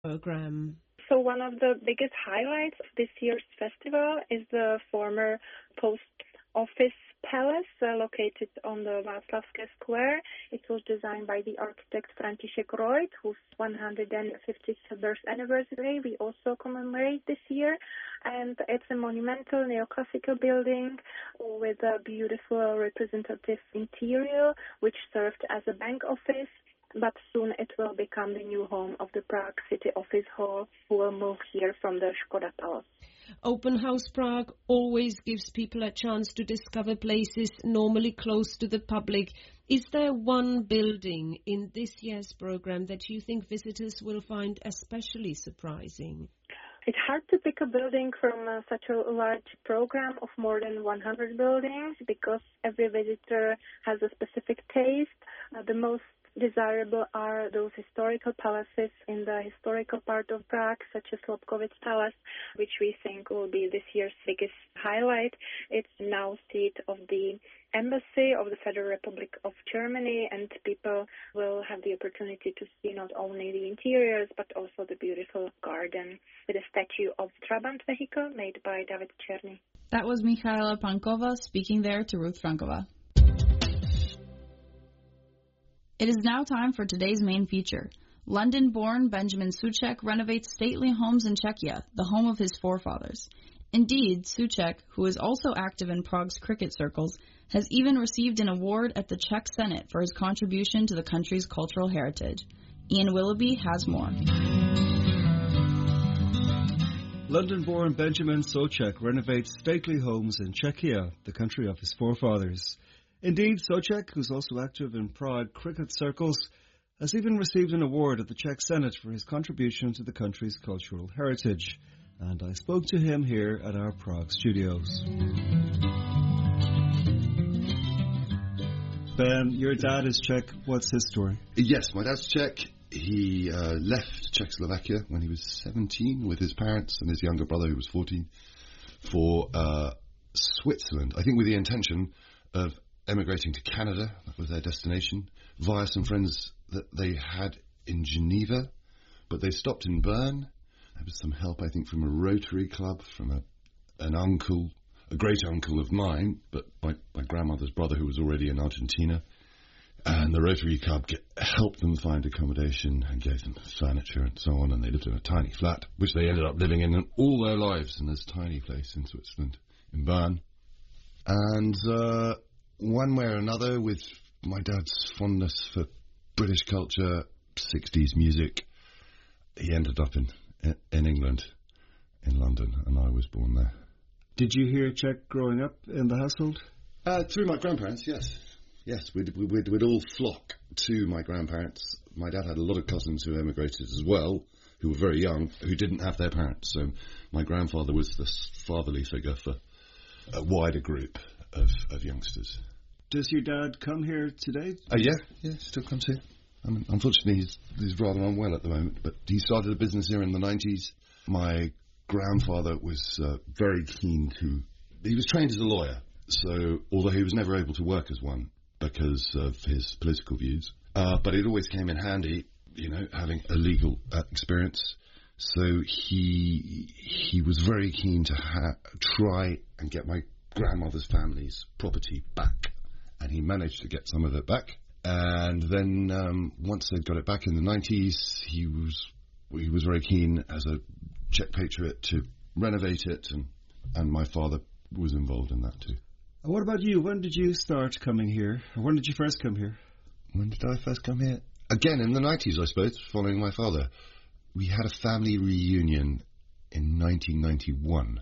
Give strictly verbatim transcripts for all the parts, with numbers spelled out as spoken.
program? So one of the biggest highlights of this year's festival is the former post office palace uh, located on the Václavské Square. It was designed by the architect František Reuth, whose one hundred fiftieth birth anniversary we also commemorate this year. And it's a monumental neoclassical building with a beautiful representative interior, which served as a bank office. But soon it will become the new home of the Prague City Office Hall, who will move here from the Škoda Palace. Open House Prague always gives people a chance to discover places normally closed to the public. Is there one building in this year's program that you think visitors will find especially surprising? It's hard to pick a building from uh, such a large program of more than one hundred buildings because every visitor has a specific taste. Uh, the most desirable are those historical palaces in the historical part of Prague, such as Lobkowicz Palace, which we think will be this year's biggest highlight. It's now seat of the Embassy of the Federal Republic of Germany, and people will have the opportunity to see not only the interiors, but also the beautiful garden with a statue of Trabant vehicle made by David Černý. That was Michaela Pankova speaking there to Ruth Frankova. It is now time for today's main feature. London-born Benjamin Souček renovates stately homes in Czechia, the home of his forefathers. Indeed, Souček, who is also active in Prague's cricket circles, has even received an award at the Czech Senate for his contribution to the country's cultural heritage. Ian Willoughby has more. London-born Benjamin Souček renovates stately homes in Czechia, the country of his forefathers. Indeed, Souček, who's also active in Prague cricket circles, has even received an award at the Czech Senate for his contribution to the country's cultural heritage. And I spoke to him here at our Prague studios. Ben, your dad is Czech. What's his story? Yes, my dad's Czech. He uh, left Czechoslovakia when he was seventeen with his parents and his younger brother, who was fourteen, for uh, Switzerland, I think with the intention of emigrating to Canada. That was their destination, via some friends that they had in Geneva, but they stopped in Bern. There was some help, I think, from a Rotary Club, from a, an uncle, a great-uncle of mine, but my, my grandmother's brother, who was already in Argentina. And the Rotary Club get, helped them find accommodation and gave them furniture and so on, and they lived in a tiny flat, which they ended up living in all their lives in this tiny place in Switzerland, in Bern. And uh, one way or another, with my dad's fondness for British culture, sixties music, he ended up in, in, in England, in London, and I was born there. Did you hear Czech growing up in the household? Uh, through my grandparents, yes. Yes, we'd, we'd, we'd all flock to my grandparents. My dad had a lot of cousins who emigrated as well, who were very young, who didn't have their parents. So my grandfather was the fatherly figure for a wider group of, of youngsters. Does your dad come here today? Uh, yeah, yeah, still comes here. I mean, unfortunately, he's, he's rather unwell at the moment, but he started a business here in the nineties. My grandfather was uh, very keen to... He was trained as a lawyer, so although he was never able to work as one because of his political views, uh, but it always came in handy, you know, having a legal uh, experience. So he he was very keen to ha- try and get my grandmother's family's property back, and he managed to get some of it back. And then um, once they'd got it back in the nineties, he was he was very keen as a Czech patriot to renovate it, and, and my father was involved in that too. What about you? When did you start coming here? Or when did you first come here? When did I first come here? Again, in the nineties, I suppose, following my father. We had a family reunion in nineteen ninety-one.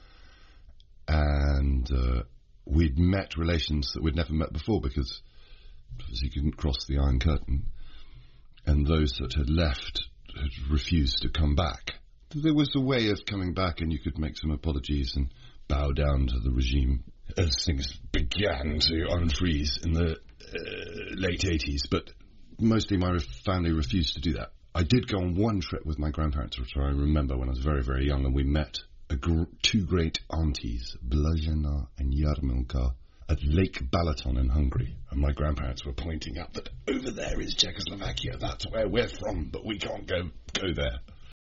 And uh, we'd met relations that we'd never met before because obviously you couldn't cross the Iron Curtain. And those that had left had refused to come back. There was a way of coming back, and you could make some apologies and bow down to the regime as things began to unfreeze in the uh, late eighties, but mostly my family refused to do that. I did go on one trip with my grandparents, which I remember when I was very, very young, and we met a gr- two great aunties, Blažena and Jarmilka, at Lake Balaton in Hungary. And my grandparents were pointing out that over there is Czechoslovakia, that's where we're from, but we can't go, go there.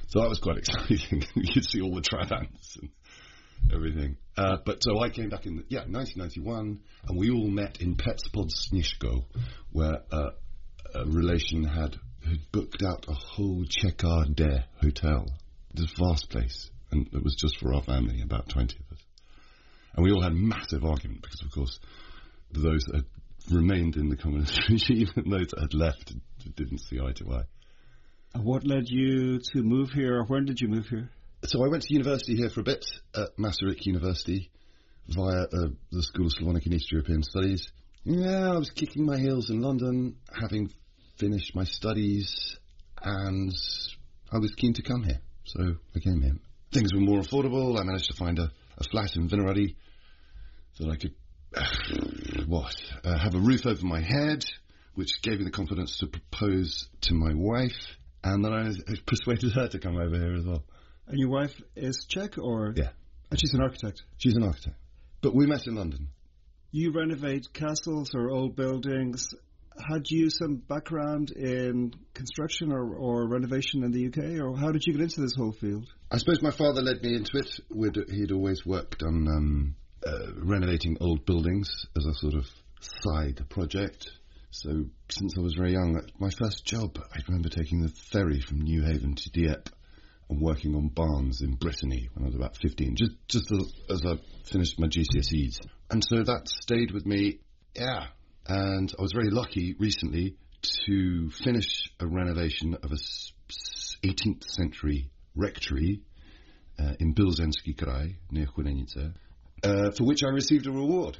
So that was quite exciting. You could see all the Trabants and everything. Uh, but so I came back in, the, yeah, nineteen ninety-one, and we all met in Petspod where uh, a relation had, had booked out a whole Czechard hotel. This vast place, and it was just for our family, about twenty of us. And we all had massive argument because, of course, those that had remained in the communist regime and those that had left didn't see eye to eye. And what led you to move here, or when did you move here? So I went to university here for a bit at Masaryk University via uh, the School of Slavonic and East European Studies. Yeah, I was kicking my heels in London, having finished my studies, and I was keen to come here. So I came here. Things were more affordable. I managed to find a, a flat in Vinohrady so that I could, uh, what, uh, have a roof over my head, which gave me the confidence to propose to my wife, and then I, I persuaded her to come over here as well. And your wife is Czech, or? Yeah. And she's an architect? She's an architect. But we met in London. You renovate castles or old buildings. Had you some background in construction or, or renovation in the U K, or how did you get into this whole field? I suppose my father led me into it. We'd, he'd always worked on um, uh, renovating old buildings as a sort of side project. So since I was very young, my first job, I remember taking the ferry from Newhaven to Dieppe and working on barns in Brittany when I was about fifteen, just just as, as I finished my G C S Es. And so that stayed with me, yeah. And I was very lucky recently to finish a renovation of a eighteenth century rectory uh, in Bilzensky Krai, near Chudenice, uh, for which I received a reward.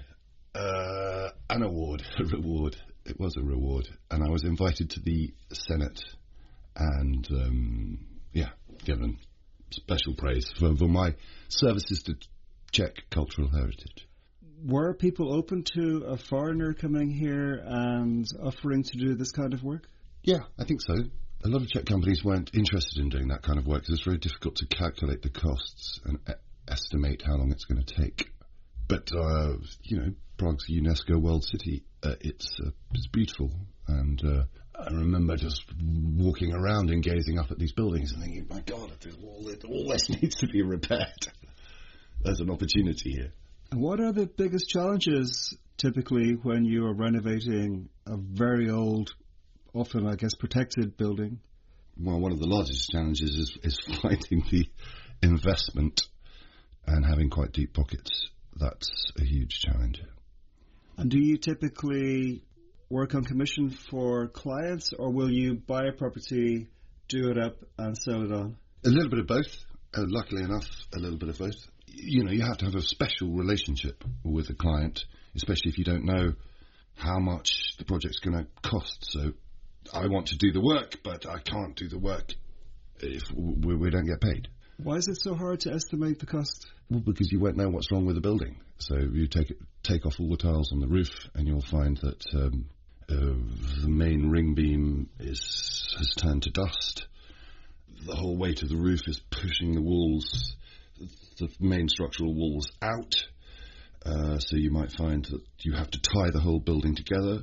Uh, an award, a reward. It was a reward. And I was invited to the Senate and, um, yeah, given special praise for, for my services to Czech cultural heritage. Were people open to a foreigner coming here and offering to do this kind of work? Yeah, I think so. A lot of Czech companies weren't interested in doing that kind of work because it's very difficult to calculate the costs and e- estimate how long it's going to take. But, uh, you know, Prague's a UNESCO World City. Uh, it's, uh, it's beautiful. And uh, I remember just walking around and gazing up at these buildings and thinking, my God, all, all this needs to be repaired. There's an opportunity here. What are the biggest challenges typically when you are renovating a very old, often, I guess, protected building? Well, one of the largest challenges is, is finding the investment and having quite deep pockets. That's a huge challenge. And do you typically work on commission for clients, or will you buy a property, do it up, and sell it on? A little bit of both. Uh, luckily enough, a little bit of both. You know, you have to have a special relationship with a client, especially if you don't know how much the project's going to cost. So I want to do the work, but I can't do the work if we, we don't get paid. Why is it so hard to estimate the cost? Well, because you won't know what's wrong with the building. So you take it, take off all the tiles on the roof, and you'll find that um, uh, the main ring beam is has turned to dust. The whole weight of the roof is pushing the walls, the main structural walls out. Uh, so you might find that you have to tie the whole building together,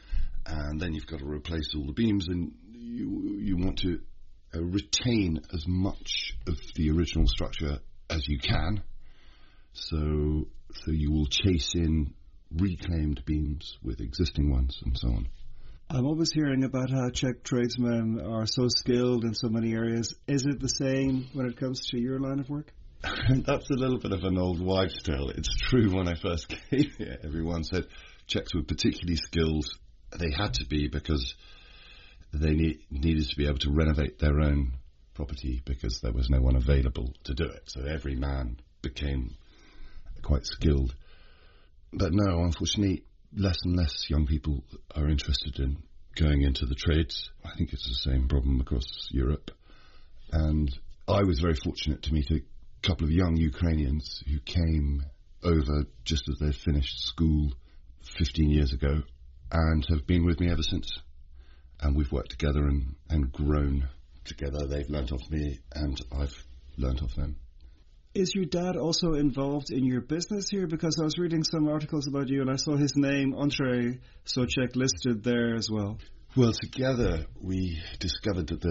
and then you've got to replace all the beams, and you you want to uh, retain as much of the original structure as you can. So so you will chase in reclaimed beams with existing ones and so on. I'm always hearing about how Czech tradesmen are so skilled in so many areas. Is it the same when it comes to your line of work? That's a little bit of an old wives' tale. It's true, when I first came here, everyone said Czechs were particularly skilled. They had to be because they need, needed to be able to renovate their own property because there was no one available to do it. So every man became quite skilled. But no, unfortunately, less and less young people are interested in going into the trades. I think it's the same problem across Europe. And I was very fortunate to meet a couple of young Ukrainians who came over just as they'd finished school fifteen years ago and have been with me ever since. And we've worked together and, and grown together. They've learnt off me and I've learnt off them. Is your dad also involved in your business here? Because I was reading some articles about you and I saw his name, Ondřej Souček, listed there as well. Well, together we discovered that the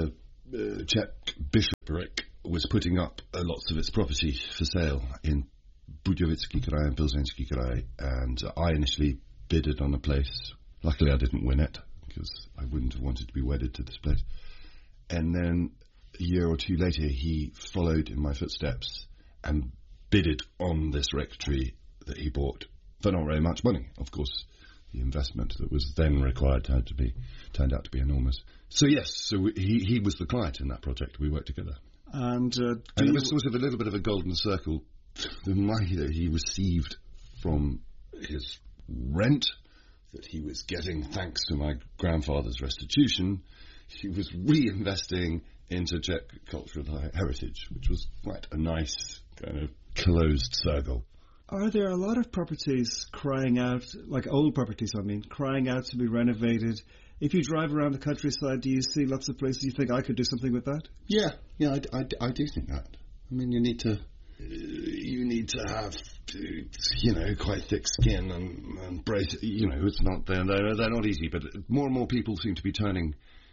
uh, Czech bishopric was putting up uh, lots of its property for sale in Budějovický kraj and Plzeňský kraj, and uh, I initially bidded on a place. Luckily, I didn't win it, because I wouldn't have wanted to be wedded to this place. And then a year or two later, he followed in my footsteps and bidded on this rectory that he bought for not very much money. Of course, the investment that was then required had to be turned out to be enormous. So yes, so we, he he was the client in that project. We worked together, And, uh, and it was sort of a little bit of a golden circle. The money that he received from his rent that he was getting thanks to my grandfather's restitution, he was reinvesting into Czech cultural heritage, which was quite a nice kind of closed circle. Are there a lot of properties crying out, like old properties, I mean, crying out to be renovated? If you drive around the countryside, do you see lots of places you think I could do something with that? Yeah, yeah, I, I, I do think that. I mean, you need to, you need to have, you know, quite thick skin and, and brace. You know, it's not they're, they're they're not easy, but more and more people seem to be turning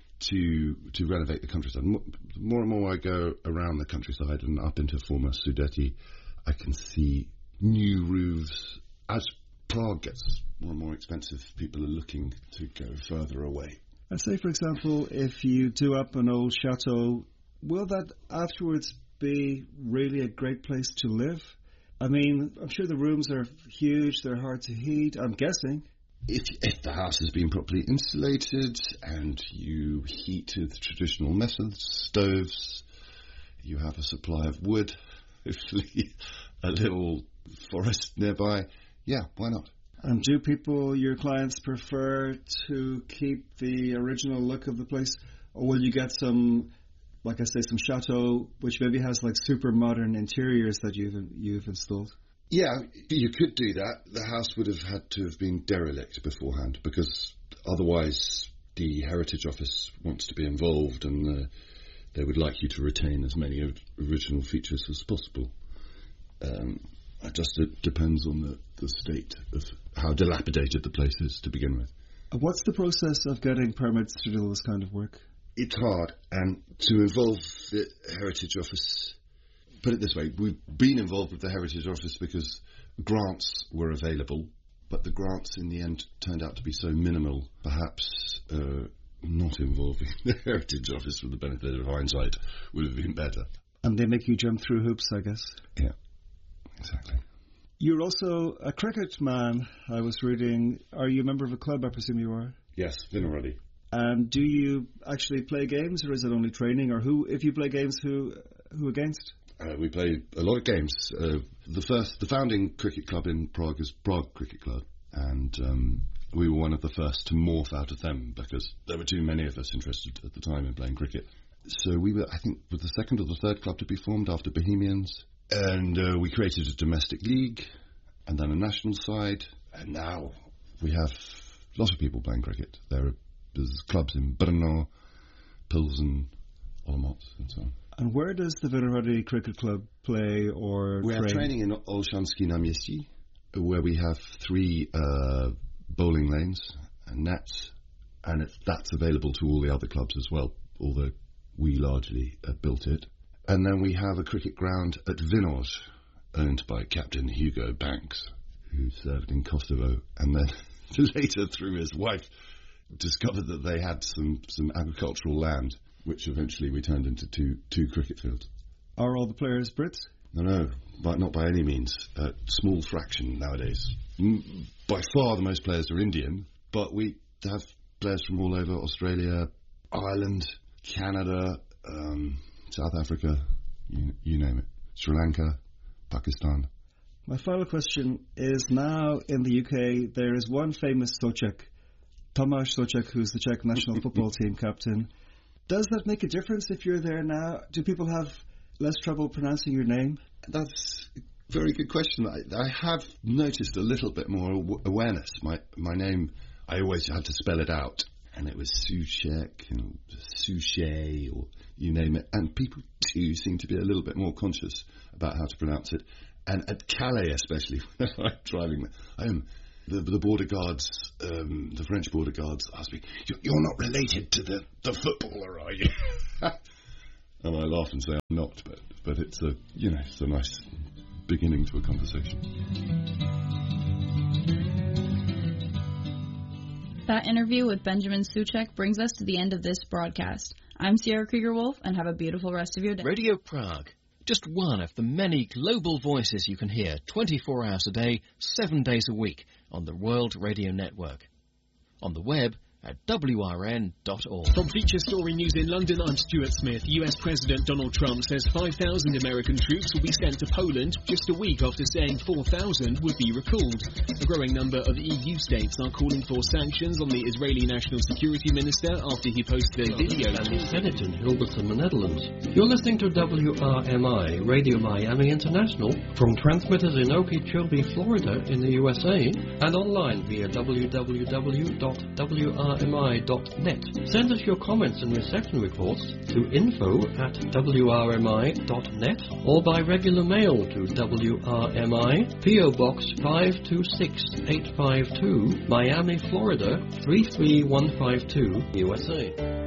to to renovate the countryside. More and more I go around the countryside and up into former Sudety, I can see new roofs. As Prague gets more and more expensive, people are looking to go further away. And say, for example, if you do up an old chateau, will that afterwards be really a great place to live? I mean, I'm sure the rooms are huge, they're hard to heat, I'm guessing. If, if the house has been properly insulated and you heat with traditional methods, stoves, you have a supply of wood, hopefully a little forest nearby, yeah, why not? And do people, your clients, prefer to keep the original look of the place? Or will you get some, like I say, some chateau, which maybe has like super modern interiors that you've you've installed? Yeah, you could do that. The house would have had to have been derelict beforehand, because otherwise the Heritage Office wants to be involved, and uh, they would like you to retain as many original features as possible. Um, it just it depends on the, the state of how dilapidated the place is to begin with. What's the process of getting permits to do this kind of work? It's hard, and to involve the Heritage Office, put it this way, we've been involved with the Heritage Office because grants were available, but the grants in the end turned out to be so minimal, perhaps uh, not involving the Heritage Office with the benefit of hindsight would have been better. And they make you jump through hoops, I guess. Yeah, exactly. You're also a cricket man, I was reading. Are you a member of a club, I presume you are? Yes, Vinohrady. And do you actually play games, or is it only training? Or who, if you play games, who who against? Uh, we play a lot of games. Uh, the first, the founding cricket club in Prague is Prague Cricket Club, and um, we were one of the first to morph out of them because there were too many of us interested at the time in playing cricket. So we were, I think, was the second or the third club to be formed after Bohemians, and uh, we created a domestic league, and then a national side, and now we have a lot of people playing cricket. There are there's clubs in Brno, Pilsen, Olomouc, and so on. And where does the Vinohrady Cricket Club play or we train? We are training in Olšanské náměstí, where we have three uh, bowling lanes and nets, and it's, that's available to all the other clubs as well, although we largely uh, built it. And then we have a cricket ground at Vinoř, owned by Captain Hugo Banks, who served in Kosovo, and then later through his wife discovered that they had some, some agricultural land, which eventually we turned into two two cricket fields. Are all the players Brits? No, no, but not by any means. A small fraction nowadays. M- by far the most players are Indian, but we have players from all over Australia, Ireland, Canada, um, South Africa, you, you name it, Sri Lanka, Pakistan. My final question is, now in the U K there is one famous Souček, Tomáš Souček, who's the Czech national football team captain. Does that make a difference if you're there now? Do people have less trouble pronouncing your name? That's a very good question. I, I have noticed a little bit more aw- awareness. My my name, I always had to spell it out, and it was Souček, you know, Souchet, or you name it. And people too seem to be a little bit more conscious about how to pronounce it. And at Calais, especially, when I'm driving, I am. The, the border guards, um, the French border guards asked me, "You're not related to the, the footballer, are you?" and I laugh and say I'm not, but but it's a you know it's a nice beginning to a conversation. That interview with Benjamin Soucek brings us to the end of this broadcast. I'm Sierra Krieger-Wolf, and have a beautiful rest of your day. Radio Prague, just one of the many global voices you can hear twenty-four hours a day, seven days a week on the World Radio Network. On the web at W R N dot org. From Feature Story News in London, I'm Stuart Smith. U S President Donald Trump says five thousand American troops will be sent to Poland just a week after saying four thousand would be recalled. A growing number of E U states are calling for sanctions on the Israeli National Security Minister after he posted a video. I'm Senate in Hilversum, the Netherlands. You're listening to W R M I, Radio Miami International, from transmitters in Okeechobee, Florida in the U S A, and online via w w w dot w r m i dot net. Send us your comments and reception reports to info at w r m i dot net or by regular mail to W R M I, P O Box five two six eight five two, Miami, Florida three three one five two, U S A.